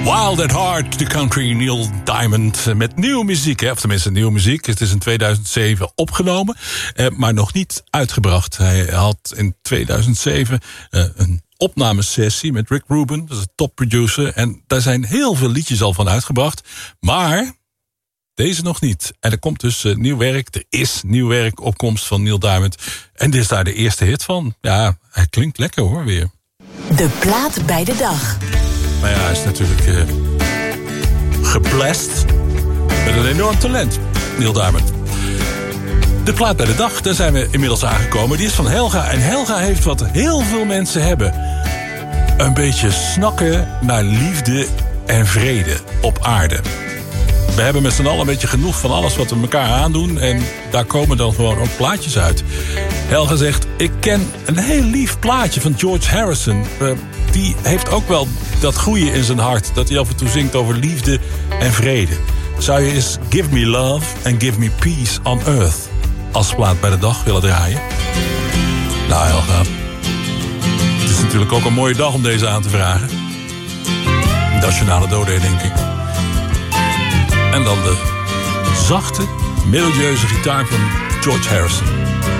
Wild at Heart, de country Neil Diamond met nieuwe muziek. Of tenminste nieuwe muziek. Het is in 2007 opgenomen, maar nog niet uitgebracht. Hij had in 2007 een opnamesessie met Rick Rubin, dat is een topproducer. En daar zijn heel veel liedjes al van uitgebracht. Maar deze nog niet. En er komt dus nieuw werk. Er is nieuw werk op komst van Neil Diamond. En dit is daar de eerste hit van. Ja, hij klinkt lekker hoor weer. De plaat bij de dag. Maar ja, hij is natuurlijk geblest met een enorm talent, Neil Diamond. De plaat bij de dag, daar zijn we inmiddels aangekomen. Die is van Helga. En Helga heeft wat heel veel mensen hebben. Een beetje snakken naar liefde en vrede op aarde. We hebben met z'n allen een beetje genoeg van alles wat we elkaar aandoen. En daar komen dan gewoon ook plaatjes uit. Helga zegt, ik ken een heel lief plaatje van George Harrison. Die heeft ook wel dat goeie in zijn hart. Dat hij af en toe zingt over liefde en vrede. Zou je eens Give Me Love and Give Me Peace on Earth als plaat bij de dag willen draaien? Nou Helga, het is natuurlijk ook een mooie dag om deze aan te vragen. Nationale dodenherdenking. En dan de zachte, melodieuze gitaar van George Harrison.